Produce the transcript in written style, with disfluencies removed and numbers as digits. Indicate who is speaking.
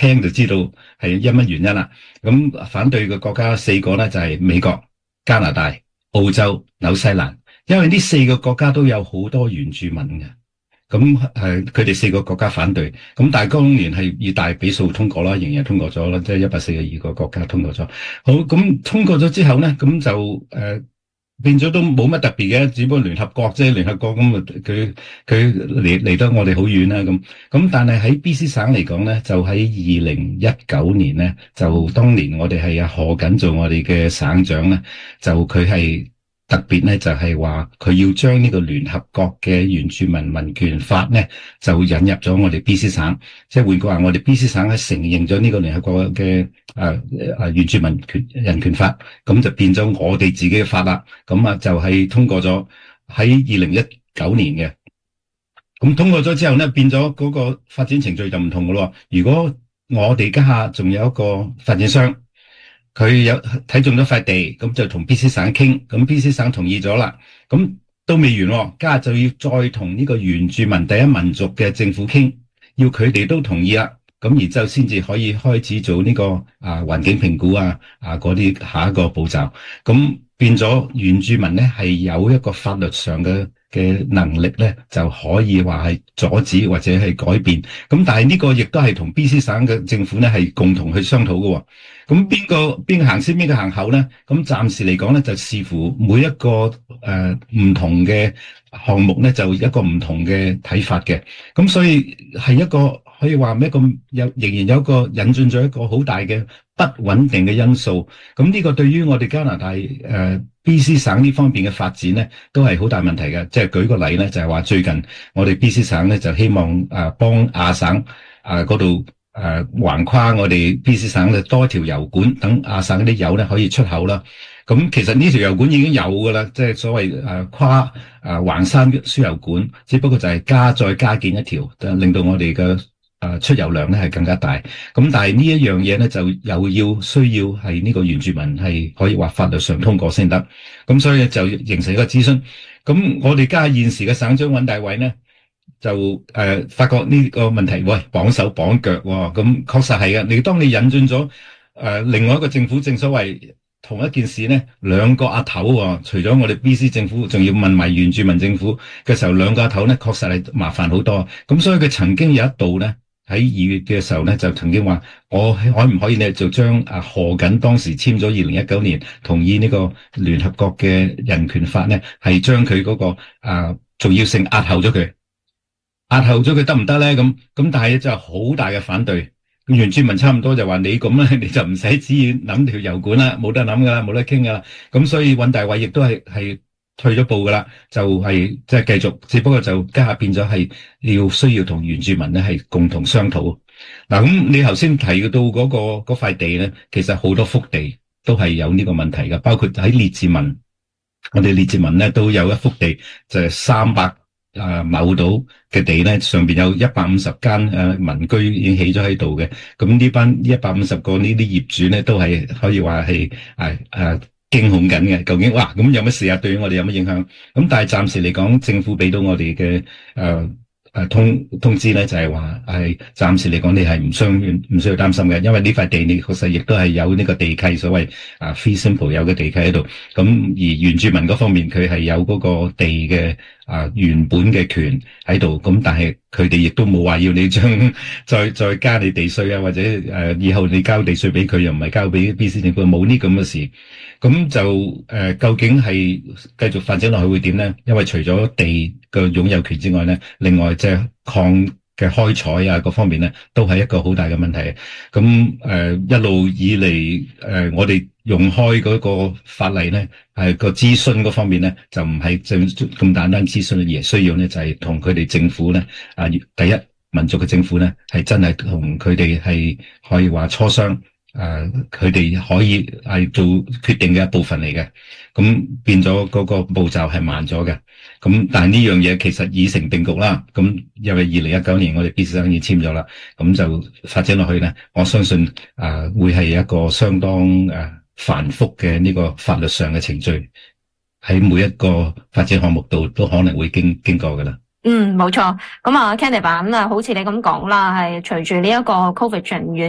Speaker 1: 聽就知道係因乜原因啦。咁反對嘅國家4個咧就係美國、加拿大、澳洲、紐西蘭，因為呢4個國家都有好多原住民嘅。咁佢哋4個國家反對，咁但係當年係以大比數通過啦，仍然通過咗啦，即係142個國家通過咗。好，咁通過咗之後咧，咁就變咗都冇乜特別嘅，只不過聯合國啫，聯合國咁啊，佢離得我哋好遠啦，咁但係喺 BC 省嚟講咧，就喺2019年咧，就當年我哋係賀錦做我哋嘅省長咧，就佢係。特別咧就係話佢要將呢個聯合國嘅原住民民權法咧就引入咗我哋 BC 省，即係換句話，我哋 BC 省係承認咗呢個聯合國嘅原住民人權法，咁就變咗我哋自己嘅法啦。咁啊就係通過咗喺2019年嘅，咁通過咗之後咧變咗嗰個發展程序就唔同噶咯。如果我哋家下仲有一個發展商。佢有睇中咗塊地，咁就同 BC 省傾，咁 BC 省同意咗啦，咁都未完，家下就要再同呢個原住民第一民族嘅政府傾，要佢哋都同意啦，咁然之後先至可以開始做呢個環境評估嗰啲下一個步驟，咁變咗原住民咧係有一個法律上嘅能力咧，就可以話係阻止或者係改變。咁但係呢個亦都係同 BC 省嘅政府咧係共同去商討嘅。咁邊個行先，邊個行後咧？咁暫時嚟講咧，就視乎每一個唔同嘅項目咧，就一個唔同嘅睇法嘅。咁所以係一個可以話仍然有一個引進咗一個好大嘅不穩定嘅因素。咁呢個對於我哋加拿大BC 省呢方面嘅發展咧，都係好大問題嘅。即係舉個例咧，就係話最近我哋 BC 省咧就希望幫亞省嗰度橫跨我哋 BC 省嘅多條油管，等亞省嗰啲油咧可以出口啦。咁其實呢條油管已經有噶啦，即係所謂跨橫山輸油管，只不過就係再加建一條，就令到我哋嘅出油量咧係更加大。咁但係呢一樣嘢咧就又需要係呢個原住民係可以話法律上通過先得。咁所以就形成一個諮詢。咁我哋家現時嘅省長尹大偉咧就發覺呢個問題，喂，綁手綁腳喎。咁確實係嘅。當你引進咗另外一個政府，正所謂同一件事咧，兩個阿頭喎，除咗我哋 BC 政府，仲要問埋原住民政府嘅時候，兩個阿頭咧確實係麻煩好多。咁所以佢曾經有一度咧喺2月嘅時候咧，就曾經話我可唔可以咧就將賀錦當時簽咗2019年同意呢個聯合國嘅人權法咧，係將佢嗰個重要性壓後咗佢。壓後咗佢得唔得咧？咁但係就好大嘅反對，原住民差唔多就話你咁咧，你就唔使旨意諗條油管啦，冇得諗噶啦，冇得傾噶啦。咁所以尹大偉亦都係退咗步噶啦，就係即係繼續，只不過就家下變咗係需要同原住民咧係共同商討。嗱，咁你頭先提到嗰塊地咧，其實好多幅地都係有呢個問題噶，包括喺列治文，我哋列治文咧都有一幅地就係300畝島嘅地咧，上邊有150間民居已經起咗喺度嘅。咁呢班150個呢啲業主咧，都係可以話係驚恐緊嘅。究竟哇，咁有乜事啊？對於我哋有乜影響？咁但係暫時嚟講，政府俾到我哋嘅通知咧，就係話係暫時嚟講，你係唔需要擔心嘅，因為呢塊地你確實亦都係有呢個地契，所謂fee simple 有個地契喺度。咁而原住民嗰方面，佢係有嗰個地嘅原本嘅權喺度。咁但係佢哋亦都冇話要你將再加你地稅啊，或者以後你交地稅俾佢，又唔係交俾 BC 政府，冇呢咁嘅事。咁就究竟係繼續發展落去會點咧？因為除咗地嘅擁有權之外咧，另外即係礦嘅開採各方面咧，都係一個好大嘅問題。咁一路以嚟我哋用開嗰個法例咧，係個諮詢嗰方面咧，就唔係咁簡單諮詢，而係需要咧就係同佢哋政府咧第一民族嘅政府咧，係真係同佢哋係可以話磋商。佢哋可以係做決定嘅一部分嚟嘅，咁變咗嗰個步驟係慢咗嘅，咁但係呢樣嘢其實已成定局啦。咁因為2019年我哋 BC 省已經簽咗啦，咁就發展落去咧，我相信會係一個相當繁複嘅呢個法律上嘅程序，喺每一個發展項目度都可能會經過噶啦。
Speaker 2: 冇錯。咁Canada版好似你咁講啦，係隨住呢一個 COVID 傳染